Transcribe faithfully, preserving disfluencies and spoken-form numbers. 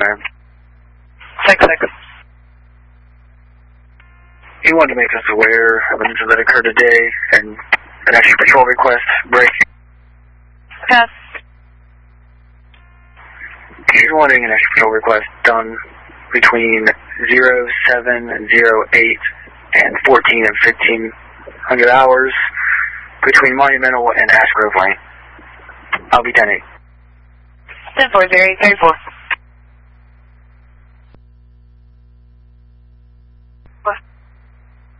ma'am. Six six. He wanted to make us aware of an incident that occurred today and an extra patrol request break. Yes. She's wanting an extra patrol request done between zero seven and zero eight and fourteen and fifteen hundred hours between Monumental and Ash Grove Lane. I'll be ten eight. ten four zero eight thirty four.